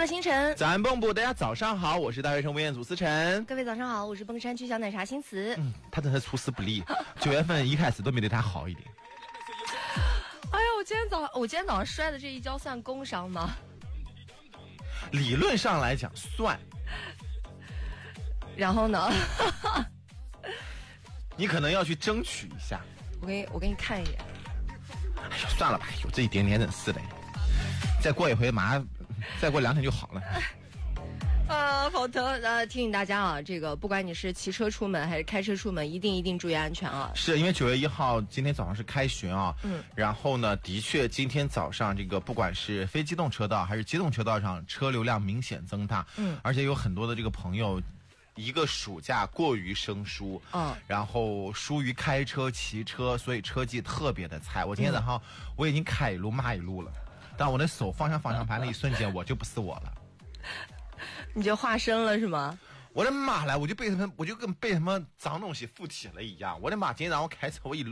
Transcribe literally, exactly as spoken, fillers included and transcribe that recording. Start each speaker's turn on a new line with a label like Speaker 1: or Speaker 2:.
Speaker 1: 了星辰，
Speaker 2: 早安蹦布，大家早上好，我是大学生吴彦祖思晨。
Speaker 1: 各位早上好，我是崩山区小奶茶新词。
Speaker 2: 嗯，他真是出师不利，九月份一开始都没对他好一点。
Speaker 1: 哎呀，我今天早上我今天早上摔的这一跤算工伤吗？
Speaker 2: 理论上来讲算。
Speaker 1: 然后呢？
Speaker 2: 你可能要去争取一下。
Speaker 1: 我给你我给你看一眼。
Speaker 2: 哎呦，算了吧，有这一点点真是的。再过一回，马上再过两天就好了。
Speaker 1: 啊，好疼！呃，提醒大家啊，这个不管你是骑车出门还是开车出门，一定一定注意安全啊！
Speaker 2: 是因为九月一号今天早上是开学啊，嗯，然后呢，的确今天早上这个不管是非机动车道还是机动车道上，车流量明显增大，嗯，而且有很多的这个朋友。一个暑假过于生疏，嗯，然后疏于开车骑车，所以车技特别的菜。我今天早上、嗯、我已经开一路骂一路了，但我的手放上方向盘的一瞬间，我就不是我了。
Speaker 1: 你就化身了是吗？
Speaker 2: 我的妈来，我就被什么，我就跟被什么脏东西附体了一样。我的妈！今天早上我开车我一路。